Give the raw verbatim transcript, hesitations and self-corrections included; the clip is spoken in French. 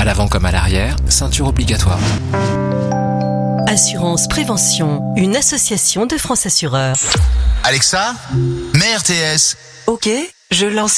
À l'avant comme à l'arrière, ceinture obligatoire. Assurance Prévention, une association de France Assureurs. Alexa, mets R T S. Ok, je lance